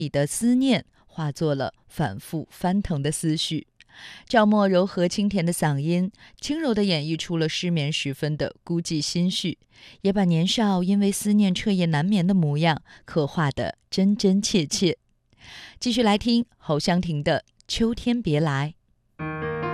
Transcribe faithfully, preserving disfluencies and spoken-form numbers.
里的思念化作了反复翻腾的思绪。赵默柔和清甜的嗓音，轻柔地演绎出了失眠时分的孤寂心绪，也把年少因为思念彻夜难眠的模样刻画得真真切切。继续来听侯湘婷的《秋天别来》。